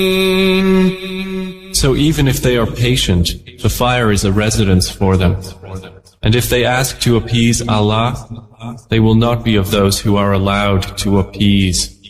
So even if they are patient, the fire is a residence for them. And if they ask to appease Allah, they will not be of those who are allowed to appease.